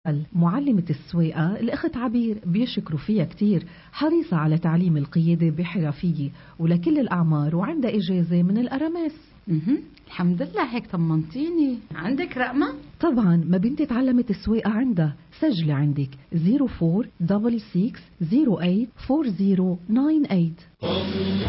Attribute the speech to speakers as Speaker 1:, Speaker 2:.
Speaker 1: معلمة السواقة الأخت عبير بيشكروا فيها كتير، حريصة على تعليم القيادة بحرفية ولكل الأعمار وعندها إجازة من الأرامس.
Speaker 2: الحمد لله، هيك طمنتيني. عندك رقمة؟
Speaker 1: طبعا، ما بنتي تعلمت السواقة عندها. سجلي عندك 0466084098.